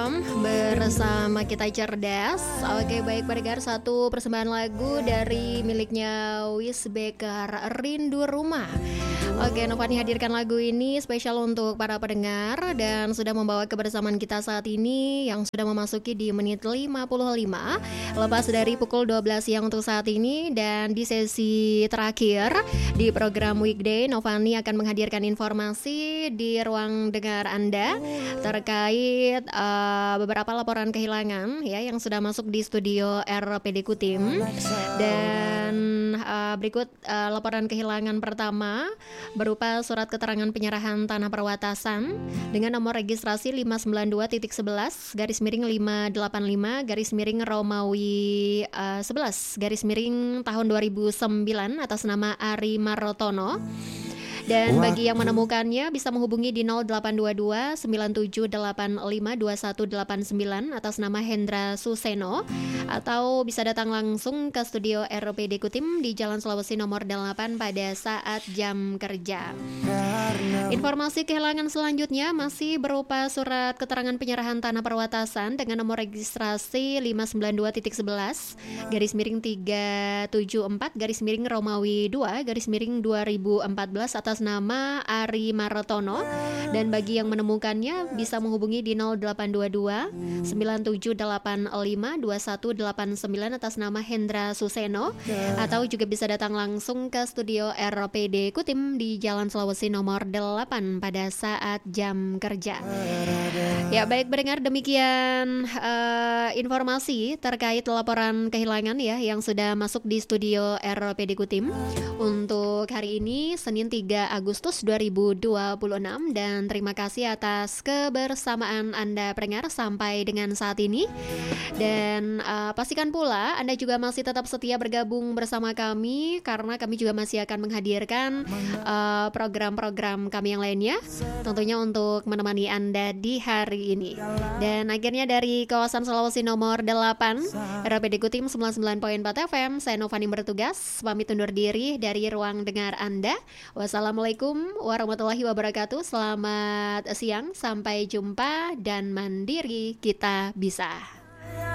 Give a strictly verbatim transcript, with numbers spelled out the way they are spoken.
Bersama kita cerdas. Oke, baik pendengar, satu persembahan lagu dari miliknya Wis Becker, Rindu Rumah. Oke, Novani hadirkan lagu ini spesial untuk para pendengar dan sudah membawa kebersamaan kita saat ini yang sudah memasuki di menit lima puluh lima lepas dari pukul dua belas siang untuk saat ini. Dan di sesi terakhir di program Weekday, Novani akan menghadirkan informasi di ruang dengar Anda terkait uh, beberapa laporan kehilangan ya yang sudah masuk di studio R P D Kutim. Dan uh, berikut uh, laporan kehilangan pertama berupa surat keterangan penyerahan tanah perwatasan dengan nomor registrasi lima sembilan dua titik sebelas garis miring lima delapan lima garis miring Romawi uh, sebelas garis miring tahun dua ribu sembilan atas nama Ari Marotono. Dan bagi yang menemukannya bisa menghubungi di nol delapan dua dua sembilan tujuh delapan lima dua satu delapan sembilan atas nama Hendra Suseno, atau bisa datang langsung ke studio R P D Kutim di Jalan Sulawesi nomor delapan pada saat jam kerja. Informasi kehilangan selanjutnya masih berupa surat keterangan penyerahan tanah perwatasan dengan nomor registrasi lima sembilan dua titik sebelas garis miring tiga tujuh empat garis miring Romawi dua garis miring dua ribu empat belas atas nama Ari Marotono. Dan bagi yang menemukannya bisa menghubungi di nol delapan dua dua sembilan tujuh delapan lima dua satu delapan sembilan atas nama Hendra Suseno, atau juga bisa datang langsung ke studio R P D Kutim di Jalan Sulawesi nomor delapan pada saat jam kerja. Ya, baik pendengar, demikian uh, informasi terkait laporan kehilangan ya yang sudah masuk di studio R P D Kutim untuk hari ini Senin tiga Agustus dua ribu dua puluh enam. Dan terima kasih atas kebersamaan Anda pendengar sampai dengan saat ini. Dan uh, pastikan pula Anda juga masih tetap setia bergabung bersama kami, karena kami juga masih akan menghadirkan uh, program-program kami yang lainnya, tentunya untuk menemani Anda di hari ini. Dan akhirnya dari kawasan Sulawesi nomor delapan R P D Kutim sembilan puluh sembilan koma empat F M, saya Novani bertugas pamit undur diri dari ruang dengar Anda. Wassalamualaikum warahmatullahi wabarakatuh. Selamat siang, sampai jumpa, dan mandiri kita bisa.